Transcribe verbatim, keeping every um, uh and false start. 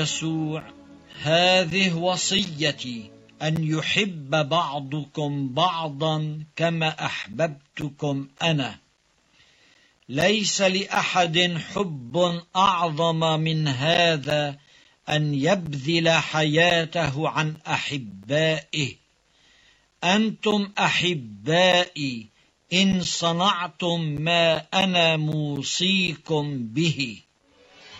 يسوع: هذه وصيتي، أن يحب بعضكم بعضا كما أحببتكم أنا. ليس لأحد حب أعظم من هذا، أن يبذل حياته عن أحبائه. أنتم أحبائي إن صنعتم ما أنا موصيكم به.